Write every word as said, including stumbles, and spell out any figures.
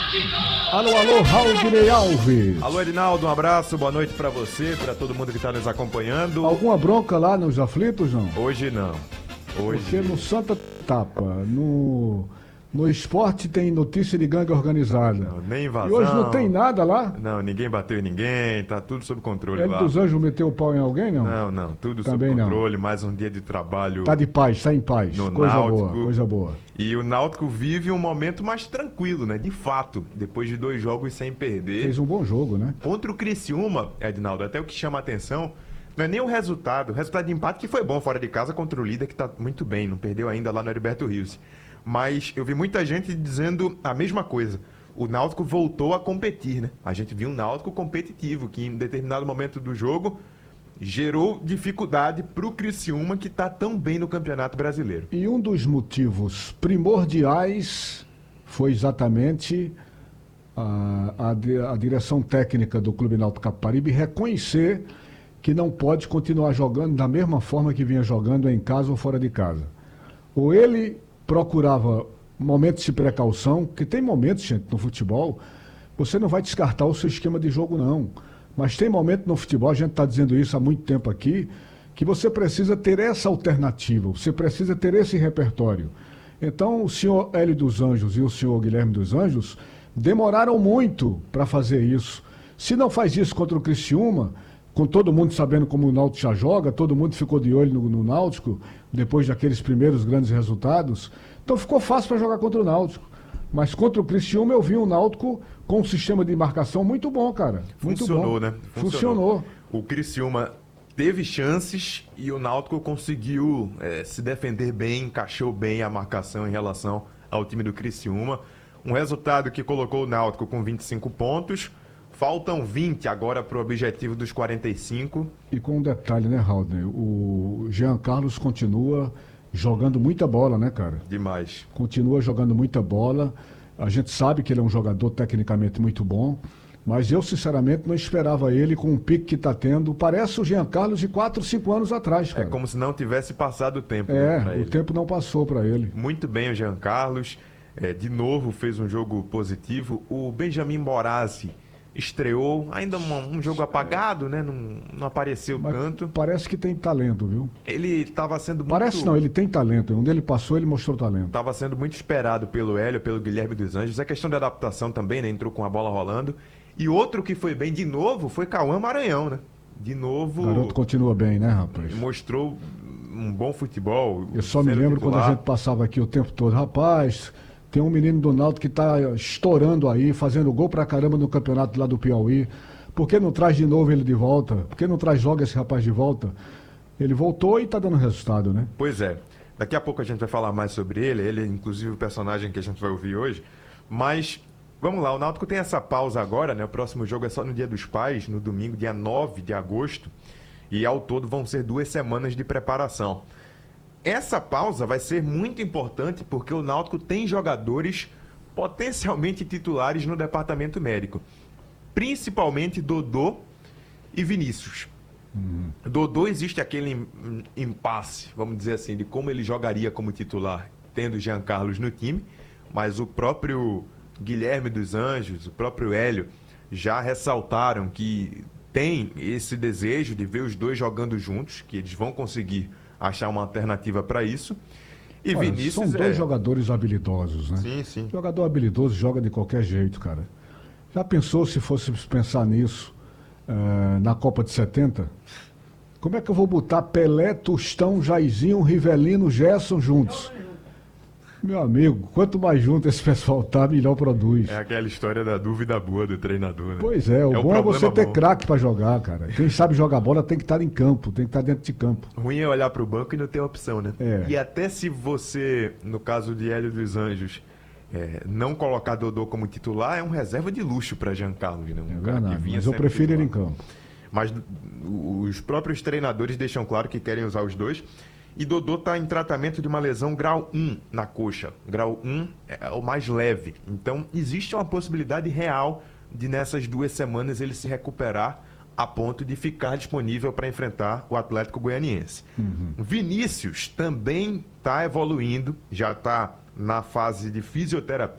Alô, alô, Raul Alves. Alô, Edinaldo, um abraço, boa noite pra você, pra todo mundo que tá nos acompanhando. Alguma bronca lá nos aflitos, não? Hoje não. Hoje... Porque no Santa Tapa, no, no esporte tem notícia de gangue organizada. Não, nem invasão. E hoje não tem nada lá? Não, ninguém bateu em ninguém, tá tudo sob controle Ele lá. dos Anjos meteu o pau em alguém, não? Não, não, tudo Também sob não. controle, mais um dia de trabalho. Tá de paz, tá em paz. No Coisa Náutico. boa, coisa boa. E o Náutico vive um momento mais tranquilo, né? De fato, depois de dois jogos sem perder. Fez um bom jogo, né? Contra o Criciúma, Edinaldo, até o que chama a atenção não é nem o resultado. O resultado de empate que foi bom fora de casa contra o líder, que tá muito bem, não perdeu ainda lá no Heriberto Rios. Mas eu vi muita gente dizendo a mesma coisa. O Náutico voltou a competir, né? A gente viu um Náutico competitivo, que em determinado momento do jogo gerou dificuldade para o Criciúma, que está tão bem no Campeonato Brasileiro. E um dos motivos primordiais foi exatamente a, a, a direção técnica do Clube Náutico Capibaribe reconhecer que não pode continuar jogando da mesma forma que vinha jogando em casa ou fora de casa. Ou ele procurava momentos de precaução, que tem momentos, gente, no futebol, você não vai descartar o seu esquema de jogo, não. Mas tem momento no futebol, a gente está dizendo isso há muito tempo aqui, que você precisa ter essa alternativa, você precisa ter esse repertório. Então, o senhor Hélio dos Anjos e o senhor Guilherme dos Anjos demoraram muito para fazer isso. Se não faz isso contra o Criciúma, com todo mundo sabendo como o Náutico já joga, todo mundo ficou de olho no, no Náutico, depois daqueles primeiros grandes resultados, então ficou fácil para jogar contra o Náutico. Mas contra o Criciúma eu vi um Náutico com um sistema de marcação muito bom, cara. Muito Funcionou, bom. né? Funcionou. Funcionou. O Criciúma teve chances e o Náutico conseguiu é, se defender bem, encaixou bem a marcação em relação ao time do Criciúma. Um resultado que colocou o Náutico com vinte e cinco pontos. Faltam vinte agora para o objetivo dos quarenta e cinco. E com um detalhe, né, Raulney? O Jean Carlos continua jogando muita bola, né, cara? Demais. Continua jogando muita bola. A gente sabe que ele é um jogador tecnicamente muito bom, mas eu, sinceramente, não esperava ele com o pique que está tendo. Parece o Jean Carlos de quatro, cinco anos atrás, cara. É como se não tivesse passado o tempo. É, né, pra o ele. tempo não passou para ele. Muito bem o Jean Carlos. É, de novo fez um jogo positivo. O Benjamin Morazi estreou, ainda um, um jogo apagado, né? Não, não apareceu Mas tanto. parece que tem talento, viu? Ele estava sendo muito... Parece não, ele tem talento. Onde ele passou, ele mostrou talento. Estava sendo muito esperado pelo Hélio, pelo Guilherme dos Anjos. É questão de adaptação também, né? Entrou com a bola rolando. E outro que foi bem de novo foi Cauã Maranhão, né? De novo... O garoto continua bem, né, rapaz? Mostrou um bom futebol. Eu só me lembro titular. Quando a gente passava aqui o tempo todo. Rapaz, tem um menino do Náutico que está estourando aí, fazendo gol pra caramba no campeonato lá do Piauí. Por que não traz de novo ele de volta? Por que não traz logo esse rapaz de volta? Ele voltou e está dando resultado, né? Pois é. Daqui a pouco a gente vai falar mais sobre ele. Ele é inclusive o personagem que a gente vai ouvir hoje. Mas, vamos lá, o Náutico tem essa pausa agora, né? O próximo jogo é só no Dia dos Pais, no domingo, dia nove de agosto. E ao todo vão ser duas semanas de preparação. Essa pausa vai ser muito importante porque o Náutico tem jogadores potencialmente titulares no departamento médico. Principalmente Dodô e Vinícius. Uhum. Dodô, existe aquele impasse, vamos dizer assim, de como ele jogaria como titular, tendo Jean Carlos no time, mas o próprio Guilherme dos Anjos, o próprio Hélio, já ressaltaram que tem esse desejo de ver os dois jogando juntos, que eles vão conseguir achar uma alternativa para isso. E Olha, Vinícius são dois é... jogadores habilidosos, né? Sim, sim. Jogador habilidoso joga de qualquer jeito, cara. Já pensou se fôssemos pensar nisso uh, na Copa de setenta? Como é que eu vou botar Pelé, Tostão, Jairzinho, Rivelino, Gerson juntos? Meu amigo, quanto mais junto esse pessoal tá, melhor produz. É aquela história da dúvida boa do treinador, né? Pois é, o é bom é você ter bom. craque para jogar, cara. Quem sabe jogar bola tem que estar em campo, tem que estar dentro de campo. Ruim é olhar para o banco e não ter opção, né? É. E até se você, no caso de Hélio dos Anjos, é, não colocar Dodô como titular, é um reserva de luxo para Jean Carlos, né? Um é cara verdade, que vinha mas eu sempre prefiro ele em titular. campo. Mas os próprios treinadores deixam claro que querem usar os dois. E Dodô está em tratamento de uma lesão grau um na coxa. Grau um é o mais leve. Então, existe uma possibilidade real de nessas duas semanas ele se recuperar a ponto de ficar disponível para enfrentar o Atlético Goianiense. Uhum. Vinícius também está evoluindo, já está na fase de fisioterapia.